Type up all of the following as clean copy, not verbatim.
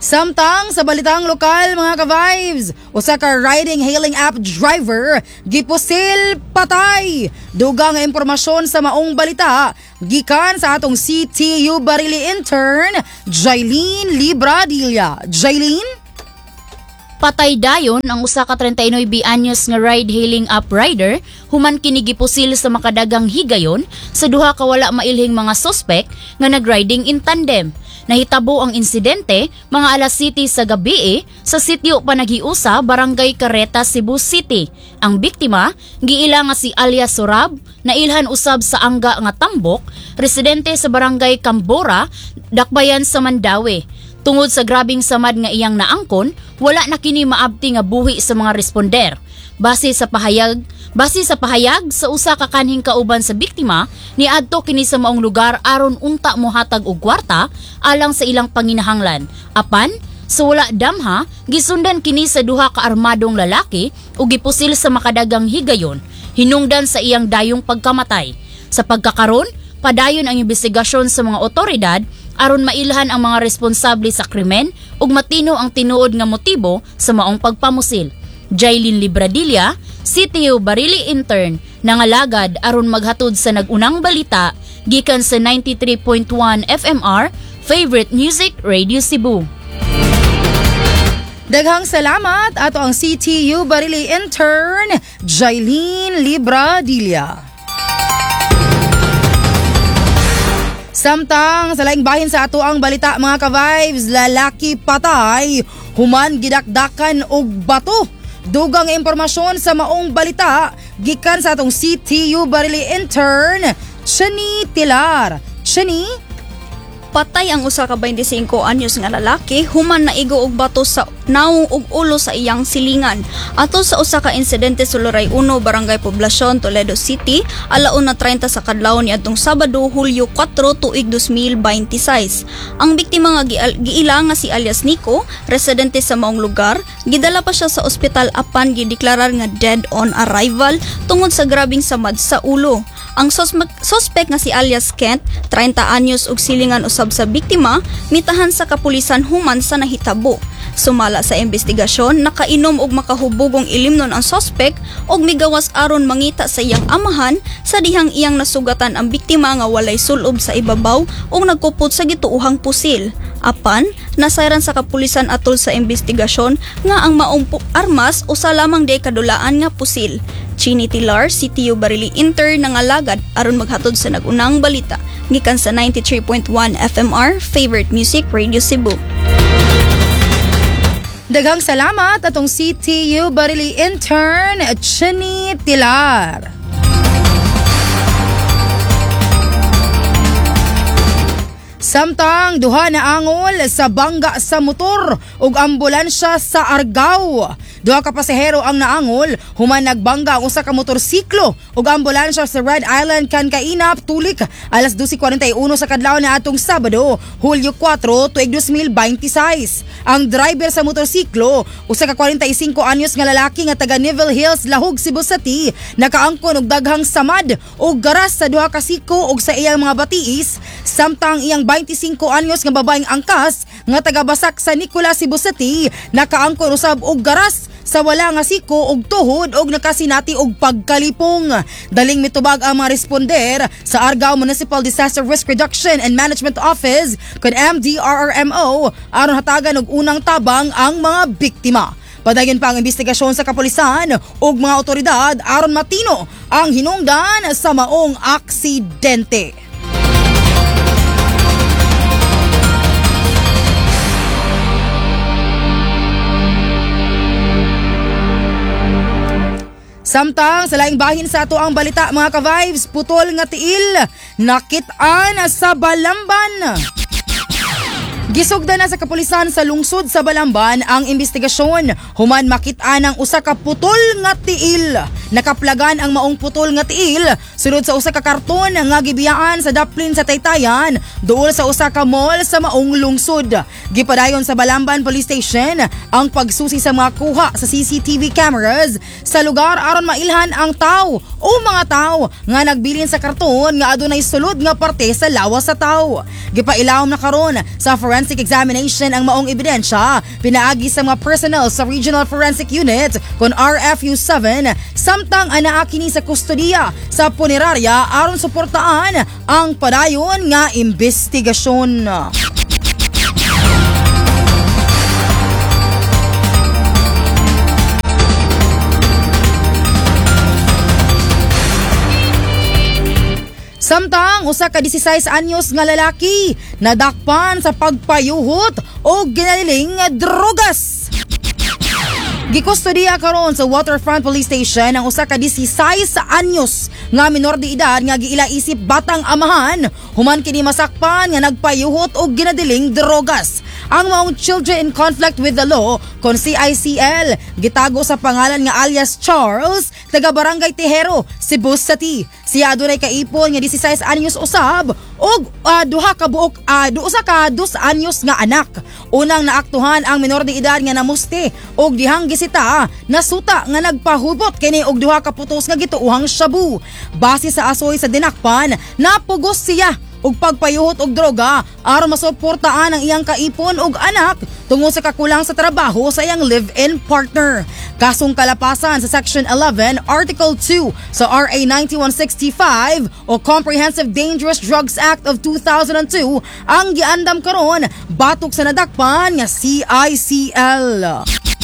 Samtang sa balitang lokal mga ka-vibes, usa ka riding-hailing app driver gipusil patay. Dugang nga impormasyon sa maong balita gikan sa atong CTU Barili intern Jailin Libradilla. Jailin? Patay dayon ang usa ka 39 anyos nga ride-hailing app rider human kini gipusil sa makadagang higayon sa duha ka wala mailhing mga suspek nga nagriding in tandem. Nahitabo ang insidente mga alas 7 sa gabi sa sitio Panaghiusa, Barangay Carreta, Cebu City. Ang biktima giila nga si alias Sorab, nailhan usab sa angga nga tambok, residente sa Barangay Cambora, Dakbayan sa Mandawi. Tungod sa grabing samad nga iyang naangkon, wala na kini maabti nga buhi sa mga responder. Base sa pahayag sa usa ka kanhing kauban sa biktima, niadto kini sa maong lugar aron unta mohatag og kwarta alang sa ilang panginahanglan. Apan sa wala damha, gisundan kini sa duha ka armadong lalaki ug gipusil sa makadagang higayon, hinungdan sa iyang dayong pagkamatay. Sa pagkakaron, padayon ang investigasyon sa mga otoridad aron mailhan ang mga responsable sa krimen ug matino ang tinuod nga motibo sa maong pagpamusil. Jailin Libradilla, CTU Barili intern, nangalagad aron maghatod sa nagunang balita gikan sa 93.1 FMR Favorite Music Radio Cebu. Daghang salamat ato ang CTU Barili intern Jailin Libradilla. Samtang sa laing bahin sa ato ang balita mga ka-vibes, lalaki patay, human gidakdakan og bato. Dugang impormasyon sa maong balita gikan sa atong CTU Barili intern Chani Tilar. Chani? Patay ang usa ka 25 anyos nga lalaki human naigo og bato sa naong ug ulo sa iyang silingan. Ato sa usa ka insidente sa Luray 1, Barangay Poblacion, Toledo City, alauna 30 sa kadlaw niadtong Sabado, Hulyo 4, tuig 2026. Ang biktima nga giila nga si alias Nico, residente sa maong lugar, gidala pa siya sa ospital apan gideklarar nga dead on arrival tungod sa grabing samad sa ulo. Ang suspect nga si alias Kent, 30 anyos ug silingan usab sa biktima, mitahan sa kapulisan human sa nahitabo. Sumala sa investigasyon, nakainom og makahubugong ilimnon ang suspect og migawas aron mangita sa iyang amahan sa dihang iyang nasugatan ang biktima nga walay sulob sa ibabaw ug nagkupot sa gituuhang pusil. Apan, nasayran sa kapulisan atol sa investigasyon nga ang maong armas usa lamang day kadulaan nga pusil. Chini Tilar, CTU Barili intern nangalagad aron maghatod sa nagunang balita gikan sa 93.1 FMR Favorite Music Radio Cebu. Daghang salamat atong CTU Barili intern Chini Tilar. Samtang duha na angol sa bangga sa motor ug ambulansya sa Argao. Duha ka pasahero ang naangol human nagbangga ang usa ka motorsiklo ug ambulansya sa Red Island kan Kainap tulik alas 12:41 sa kadlaw na atong Sabado, Hulyo 4, tuig 2026. Ang driver sa motorsiklo, usa ka 45 anyos nga lalaki nga taga Neville Hills, Lahog, Cebu City, nakaangkon og daghang samad ug garas sa duha ka siko ug sa iyang mga batiis, samtang iyang 25 anyos nga babaeng angkas nga taga Basak sa Nicolas, Cebu City, nakaangkon usab og garas sa wala nga siko og tuhod og nakasinati og pagkalipong. Daling mitubag ang mga responder sa Argao Municipal Disaster Risk Reduction and Management Office kun MDRRMO aron hatagan og unang tabang ang mga biktima. Padayon pa ang investigasyon sa kapulisan ug mga otoridad aron matino ang hinungdan sa maong aksidente. Samtang sa laing bahin sa ato ang balita mga ka-vibes, putol nga tiil nakit-an sa Balamban. Gisugdan na sa kapulisan sa lungsod sa Balamban ang investigasyon human makit-an ang usa ka putol nga tiil nakaplagan ang maong putol nga tiil sulod sa usa ka karton nga gibiyaan sa daplin sa Taytayan duol sa usa ka mall sa maong lungsod. Gipadayon sa Balamban Police Station ang pagsusi sa mga kuha sa CCTV cameras sa lugar aron mailhan ang tao o mga tao nga nagbilin sa karton nga adunay sulod nga parte sa lawas sa tao. Gipailawom na karon sa forensic examination ang maong ebidensya pinaagi sa mga personnel sa Regional Forensic Unit kon RFU-7 samtang anaa kini sa kustodiya sa punerarya aron suportaan ang padayon nga investigasyon. Samtang usa ka 16 anyos nga lalaki nadakpan sa pagpayuhot o ginaliling drogas. Gikustodiya karon sa Waterfront Police Station ang usa ka 16 anyos nga minor de edad nga giila isip batang amahan human kini masakpan nga nagpayuhot og ginadiling drogas. Ang maong Children in Conflict with the Law kon CICL gitago sa pangalan nga alias Charles taga Barangay Tejero, Cebu City. Siya adunay kaipon nga 16 anyos usab og usa ka 2 anyos nga anak. Unang naaktuhan ang minor de edad nga namusti og dihang gisita nasuta nga nagpahubot kini og 2 ka putos nga gituohang shabu. Base sa asoy sa dinakpan, napugos siya og pagpayuhot og droga aron masuportaan ang iyang kaipon og anak tungod sa kakulang sa trabaho sa iyang live-in partner. Kasong kalapasan sa Section 11, Article 2 sa RA 9165 o Comprehensive Dangerous Drugs Act of 2002 ang giandam karon batok sa nadakpan nga CICL.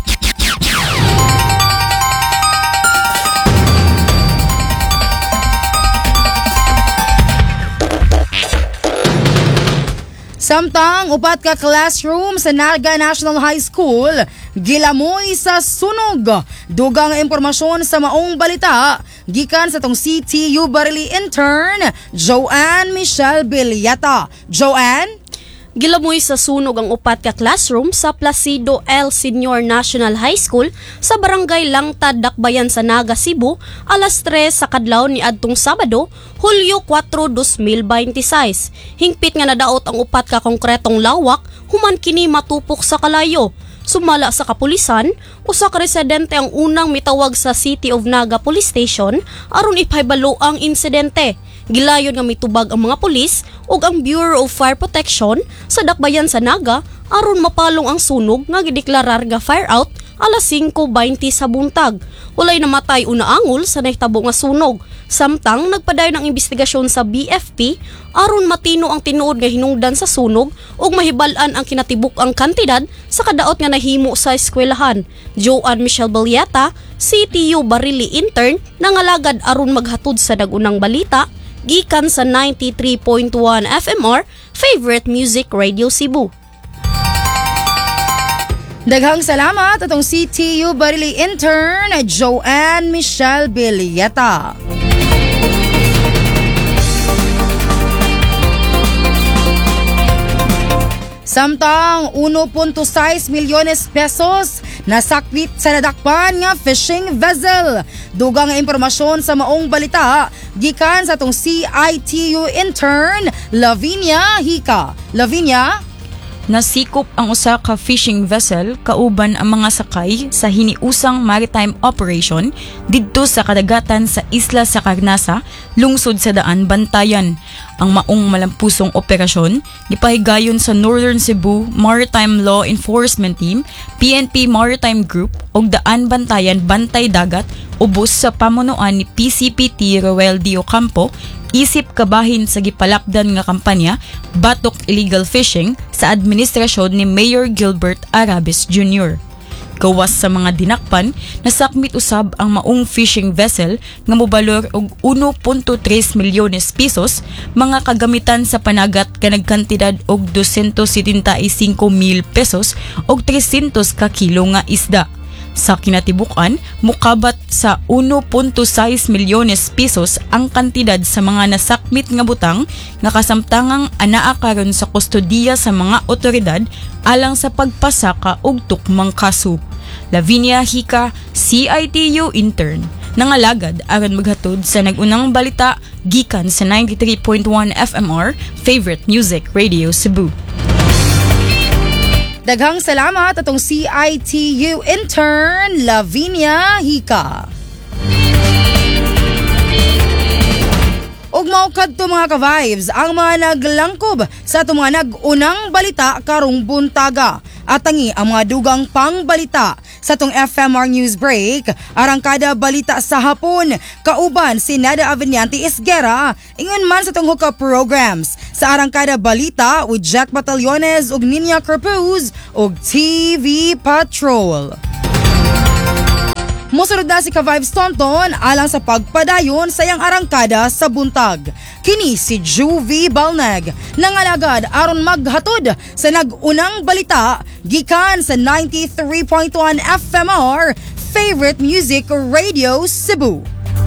Samtang upat ka classroom sa Naga National High School gilamoy sa sunog. Dugang impormasyon sa maong balita gikan sa tong CTU Barili intern Joanne Michelle Biliata. Joanne? Gilamoy sa sunog ang upat ka classroom sa Placido L. Senior National High School sa Barangay Langtad, Dakbayan sa Naga, Cebu, alas 3 sa kadlaw ni adtong Sabado, Hulyo 4, 2026. Hingpit nga nadaot ang upat ka konkretong lawak human kini matupok sa kalayo. Sumala sa kapulisan, usa ka residente ang unang mitawag sa City of Naga Police Station aron ipahibalo ang insidente. Gilayon nga mitubag ang mga pulis ug ang Bureau of Fire Protection sa Dakbayan sa Naga aron mapalong ang sunog nga gideklarar nga fire out alas 5:20 sa buntag. Walay namatay unaangol sa nahitabo nga sunog. Samtang nagpadayon ang investigasyon sa BFP aron matino ang tinuod nga hinungdan sa sunog ug mahibal-an ang kinatibuk-ang kantidad sa kadaot nga nahimo sa eskwelahan. Joanne Michelle Biliata, CTU Barili intern, nangalagad aron maghatod sa dagunang balita gikan sa 93.1 FMR Favorite Music Radio Cebu. Daghang salamat atong CTU Barili intern Joanne Michelle Biliata. Samtang 1.6 milyones pesos nasakwit sa nadakpan nga fishing vessel. Dugang nga impormasyon sa maong balita gikan sa tong CITU intern Lavinia Hika. Lavinia? Nasikop ang usa ka fishing vessel kauban ang mga sakay sa hiniusang maritime operation didto sa kadagatan sa isla sa Carnasa, lungsod sa Daan, Bantayan. Ang maong malampusong operasyon gipahigayon sa Northern Cebu Maritime Law Enforcement Team, PNP Maritime Group ug Daan Bantayan Bantay Dagat ubos sa pamunuan ni PCPT Roel D. Ocampo. Isip kabahin sa gipalapdan nga kampanya batok illegal fishing sa administrasyon ni Mayor Gilbert Arabes Jr. Gawas sa mga dinakpan, nasakmit usab ang maong fishing vessel nga mobalor og 1.3 milyones pesos, mga kagamitan sa panagat nga nagkantidad og 275,000 pesos og 300 ka kilo nga isda. Sa kinatibukan, mukabat sa 1.6 milyones pesos ang kantidad sa mga nasakmit nga butang nga kasamtangang anaa karon sa kustodiya sa mga otoridad alang sa pagpasaka og tukmang kaso. Lavinia Hika, CITU intern. nangalagad aron maghatod sa nagunang balita gikan sa 93.1 FMR Favorite Music Radio Cebu. Daghang salamat atong CITU intern Lavinia Hika. Ug mao kadto mga ka-vibes ang mga naglangkob sa atong mga nag-unang balita karong buntaga. At tangi ang mga dugang pangbalita sa atong FMR News Break, arangkada balita sa hapon, kauban si Nada Aveniante Isguera, ingon man sa atong hookup programs sa arangkada balita with Jack Batallones ug Ninya Crepuz ug TV Patrol. Mosunod na si Ka-Vibes Tonton alang sa pagpadayon sa iyang arangkada sa buntag. Kini si Juvie Balneg nangalagad aron maghatod sa nag-unang balita gikan sa 93.1 FMR Favorite Music Radio Cebu.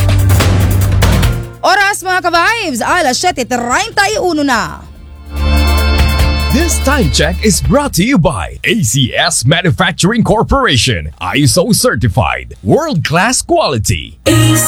Oras mga Ka-Vibes, alas 7:31 na. This time check is brought to you by ACS Manufacturing Corporation, ISO certified, world-class quality. ACS.